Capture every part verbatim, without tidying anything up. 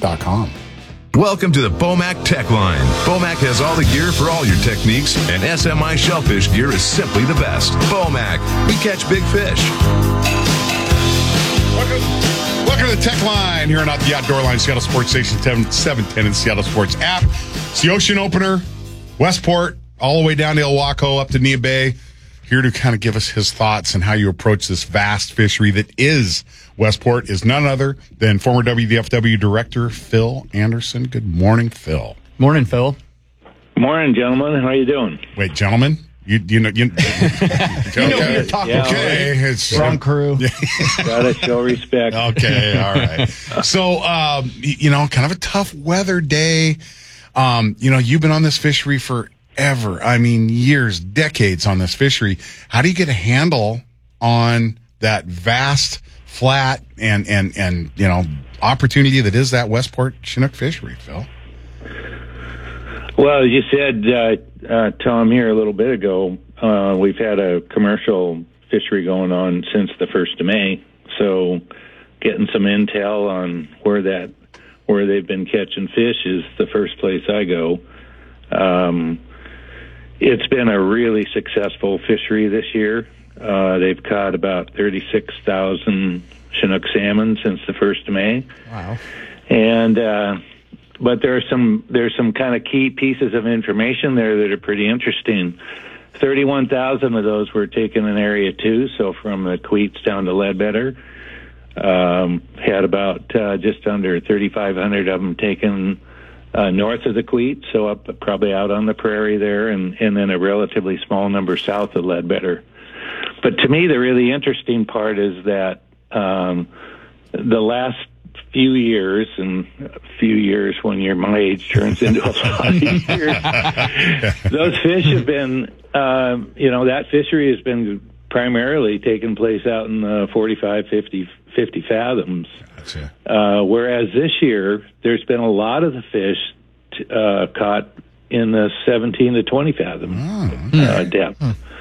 dot com. Welcome to the Bomac Tech Line. Bomac has all the gear for all your techniques, and S M I shellfish gear is simply the best. Bomac, we catch big fish. Welcome, welcome to the Tech Line here on the Outdoor Line, Seattle Sports Station seven ten and the Seattle Sports app. It's the ocean opener, Westport, all the way down to Ilwaco, up to Neah Bay. Here to kind of give us his thoughts and how you approach this vast fishery that is Westport is none other than former W D F W Director Phil Anderson. Good morning, Phil. Morning, Phil. Morning, gentlemen. How you doing? Wait, gentlemen? You you know you, You know who you're talking Yeah, to. okay, it's Wrong crew. Gotta show respect. Okay, all right. So, um, y- you know, kind of a tough weather day. Um, you know, you've been on this fishery forever. I mean, years, decades on this fishery. How do you get a handle on that vast, flat, and, and, and you know, opportunity that is that Westport Chinook fishery, Phil? Well, as you said, uh, uh, Tom, here a little bit ago, uh, we've had a commercial fishery going on since the first of May. So getting some intel on where that, where they've been catching fish is the first place I go. Um, it's been a really successful fishery this year. Uh, they've caught about thirty-six thousand Chinook salmon since the first of May. Wow. And, uh, but there are some, there's some kind of key pieces of information there that are pretty interesting. thirty-one thousand of those were taken in Area two, so from the Queets down to Ledbetter. Um, had about uh, just under thirty-five hundred of them taken uh, north of the Queets, so up probably out on the prairie there, and, and then a relatively small number south of Ledbetter. But to me, the really interesting part is that um, the last few years, and a few years when you're my age turns into a lot of years, those fish have been, um, you know, that fishery has been primarily taking place out in the forty-five, fifty, fifty fathoms. Gotcha. Uh, whereas this year, there's been a lot of the fish t- uh, caught in the seventeen to twenty fathom Oh, uh, depth.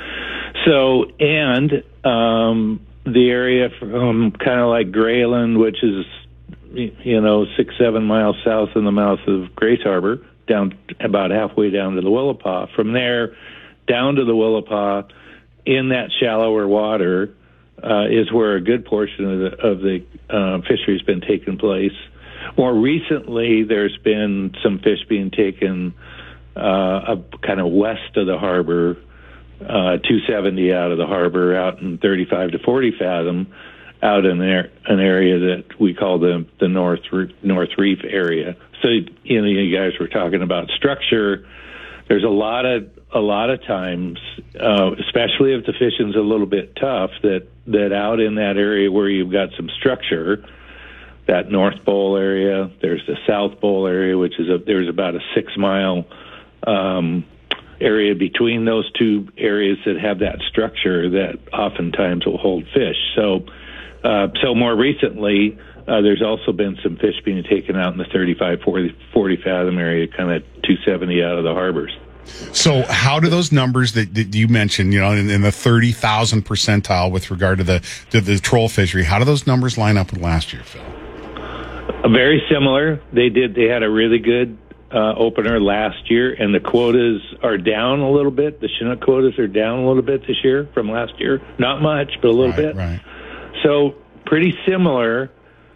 So, and um, the area from kind of like Grayland, which is, you know, six, seven miles south of the mouth of Grace Harbor, down about halfway down to the Willapa. From there, down to the Willapa, in that shallower water, uh, is where a good portion of the, of the uh, fishery has been taking place. More recently, there's been some fish being taken uh, up kind of west of the harbor, uh, two seventy out of the harbor, out in thirty-five to forty fathom, out in there, an area that we call the the North North Reef area. So, you know, you guys were talking about structure. There's a lot of a lot of times, uh, especially if the fishing's a little bit tough, that that out in that area where you've got some structure, that North Bowl area, there's the South Bowl area, which is a, there's about a six mile um, area between those two areas that have that structure that oftentimes will hold fish. So, uh, so more recently, uh, there's also been some fish being taken out in the thirty-five, forty, forty fathom area, kind of two seventy out of the harbors. So how do those numbers that, that you mentioned, you know, in, in the thirty thousand percentile with regard to the to the troll fishery, how do those numbers line up with last year, Phil? Uh, very similar. They did. They had a really good uh, opener last year, and the quotas are down a little bit. The Chinook quotas are down a little bit this year from last year. Not much, but a little Right, bit. right. So pretty similar,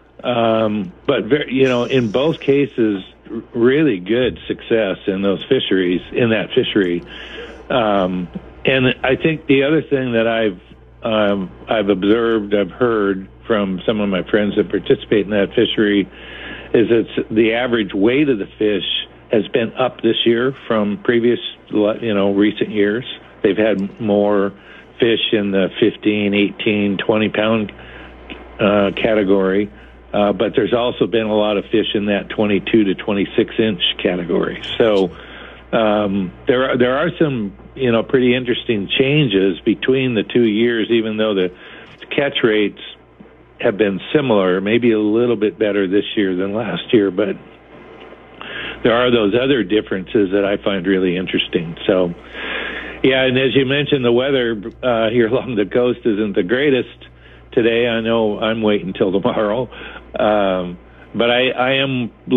um, but very, you know, in both cases, r- really good success in those fisheries, in that fishery. Um, and I think the other thing that I've um, I've observed, I've heard from some of my friends that participate in that fishery, is that the average weight of the fish has been up this year from previous, you know, recent years. They've had more fish in the fifteen, eighteen, twenty pound uh, category, uh, but there's also been a lot of fish in that twenty-two to twenty-six inch category. So um, there are there are some, you know, pretty interesting changes between the two years, even though the catch rates have been similar, maybe a little bit better this year than last year, but there are those other differences that I find really interesting. So, yeah, and as you mentioned, the weather uh, here along the coast isn't the greatest today. I know I'm waiting until tomorrow, um, but I, I am